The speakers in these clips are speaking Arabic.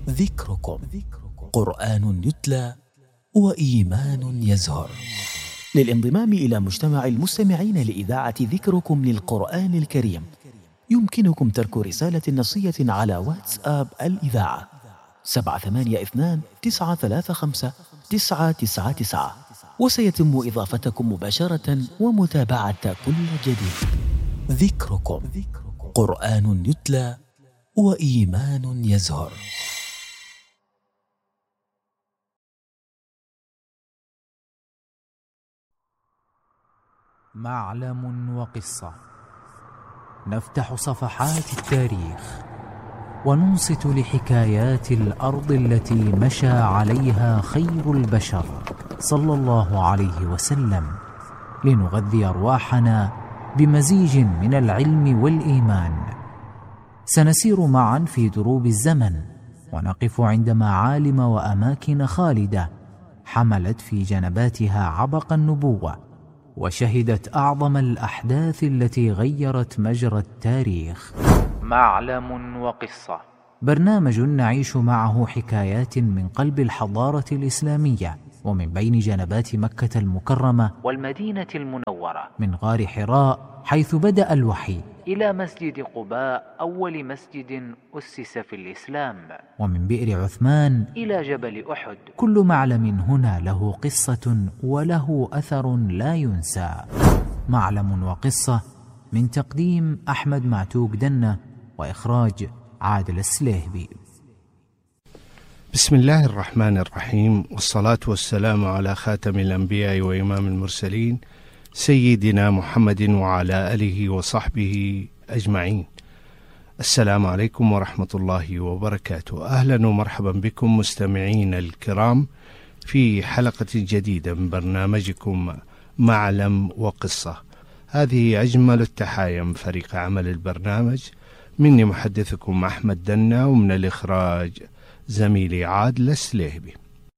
ذكركم قرآن يتلى وإيمان يزهر. للانضمام إلى مجتمع المستمعين لإذاعة ذكركم للقرآن الكريم يمكنكم ترك رسالة نصية على واتساب الإذاعة 782-935-999، وسيتم إضافتكم مباشرة ومتابعة كل جديد. ذكركم قرآن يتلى وإيمان يزهر. معلم وقصة، نفتح صفحات التاريخ وننصت لحكايات الأرض التي مشى عليها خير البشر صلى الله عليه وسلم، لنغذي أرواحنا بمزيج من العلم والإيمان. سنسير معا في دروب الزمن ونقف عند معالم وأماكن خالدة حملت في جنباتها عبق النبوة، وشهدت أعظم الأحداث التي غيرت مجرى التاريخ. معلم وقصة، برنامج نعيش معه حكايات من قلب الحضارة الإسلامية ومن بين جنبات مكة المكرمة والمدينة المنورة، من غار حراء حيث بدأ الوحي إلى مسجد قباء أول مسجد أسس في الإسلام، ومن بئر عثمان إلى جبل أحد. كل معلم هنا له قصة وله أثر لا ينسى. معلم وقصة، من تقديم أحمد معتوق دنة وإخراج عادل السليهبي. بسم الله الرحمن الرحيم، والصلاة والسلام على خاتم الأنبياء وإمام المرسلين سيدنا محمد وعلى آله وصحبه أجمعين. السلام عليكم ورحمة الله وبركاته. أهلا ومرحبا بكم مستمعين الكرام في حلقة جديدة من برنامجكم معلم وقصة. هذه أجمل التحايا من فريق عمل البرنامج، مني محدثكم أحمد دنة، ومن الإخراج زميلي عادل السليهبي.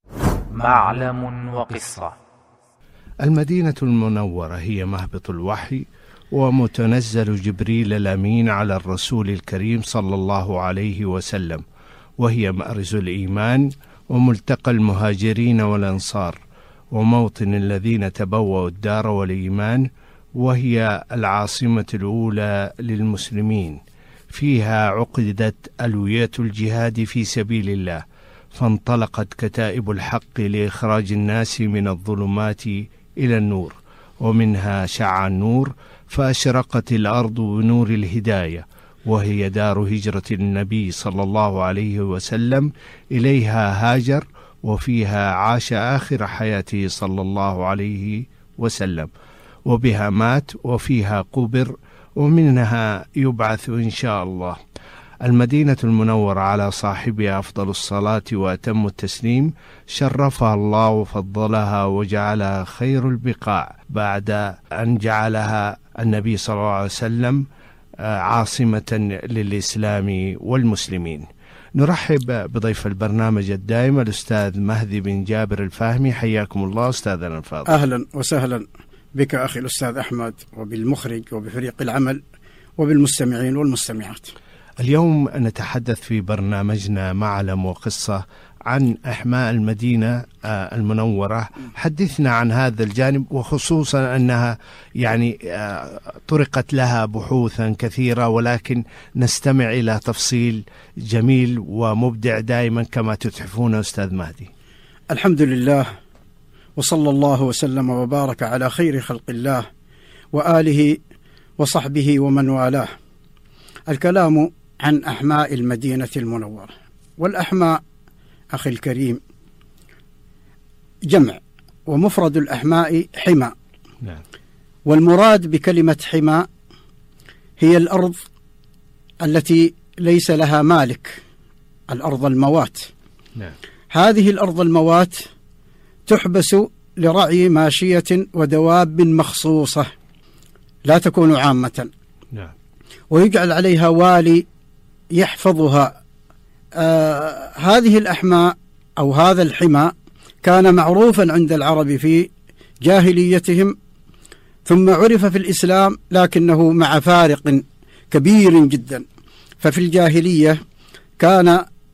معلم وقصة. المدينة المنورة هي مهبط الوحي ومتنزل جبريل الأمين على الرسول الكريم صلى الله عليه وسلم، وهي مأرز الإيمان وملتقى المهاجرين والأنصار وموطن الذين تبوأوا الدار والإيمان، وهي العاصمة الأولى للمسلمين. فيها عقدت ألوية الجهاد في سبيل الله، فانطلقت كتائب الحق لإخراج الناس من الظلمات إلى النور، ومنها شع النور فأشرقت الأرض بنور الهداية، وهي دار هجرة النبي صلى الله عليه وسلم، إليها هاجر وفيها عاش آخر حياته صلى الله عليه وسلم، وبها مات وفيها قبر، ومنها يبعث إن شاء الله. المدينة المنورة على صاحبها أفضل الصلاة وأتم التسليم، شرفها الله وفضلها وجعلها خير البقاع بعد أن جعلها النبي صلى الله عليه وسلم عاصمة للإسلام والمسلمين. نرحب بضيف البرنامج الدائم الأستاذ مهدي بن جابر الفاهمي. حياكم الله أستاذنا الفاضل. أهلا وسهلا بك أخي الأستاذ أحمد، وبالمخرج وبفريق العمل وبالمستمعين والمستمعات. اليوم نتحدث في برنامجنا معلم وقصة عن إحماء المدينة المنورة. حدثنا عن هذا الجانب، وخصوصا أنها يعني طرقت لها بحوثا كثيرة، ولكن نستمع إلى تفصيل جميل ومبدع دائما كما تتحفون أستاذ مهدي. الحمد لله، وصلى الله وسلم وبارك على خير خلق الله وآله وصحبه ومن والاه. الكلام عن أحماء المدينة المنورة. والأحماء أخي الكريم جمع، ومفرد الأحماء حمى. نعم. والمراد بكلمة حمى هي الأرض التي ليس لها مالك، الأرض الموات. نعم. هذه الأرض الموات تحبس لرعي ماشية ودواب مخصوصة، لا تكون عامة. نعم. ويجعل عليها والي يحفظها. هذه الأحماء أو هذا الحمى كان معروفا عند العرب في جاهليتهم، ثم عرف في الإسلام، لكنه مع فارق كبير جدا. ففي الجاهلية كان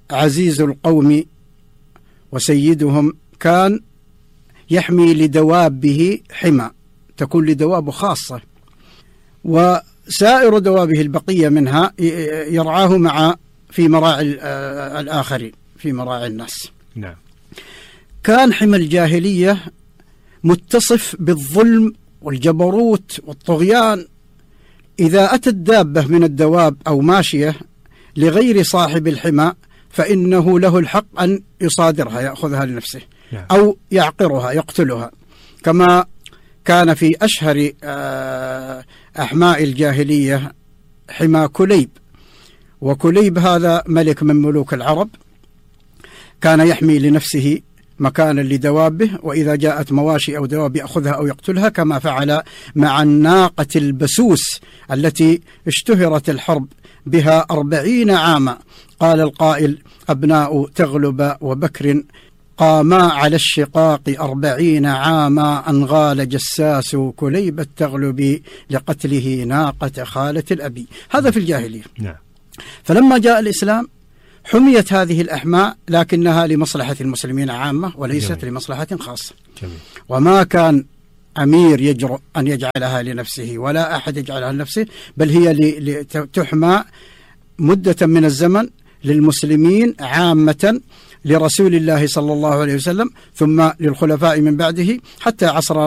عزيز القوم وسيدهم كان يحمي لدوابه حمى، تكون لدوابه خاصة، وسائر دوابه البقية منها يرعاه في مراعي الآخرين، في مراعي الناس. نعم. كان حمى الجاهلية متصف بالظلم والجبروت والطغيان. إذا أتت دابة من الدواب أو ماشية لغير صاحب الحمى فإنه له الحق أن يصادرها، يأخذها لنفسه أو يعقرها، يقتلها، كما كان في أشهر أحماء الجاهلية حمى كليب. وكليب هذا ملك من ملوك العرب، كان يحمي لنفسه مكانا لدوابه، وإذا جاءت مواشي أو دواب يأخذها أو يقتلها، كما فعل مع الناقة البسوس التي اشتهرت الحرب بها 40 عاما. قال القائل: أبناء تغلب وبكر قاما على الشقاق 40 عاما، أن غال جساس كليب التغلب لقتله ناقة خالة الأبي. هذا في الجاهلية. فلما جاء الإسلام حميت هذه الأحماء، لكنها لمصلحة المسلمين عامة وليست لمصلحة خاصة. وما كان أمير يجرؤ أن يجعلها لنفسه ولا أحد يجعلها لنفسه، بل هي تحمى مدة من الزمن للمسلمين عامة، لرسول الله صلى الله عليه وسلم، ثم للخلفاء من بعده، حتى عصر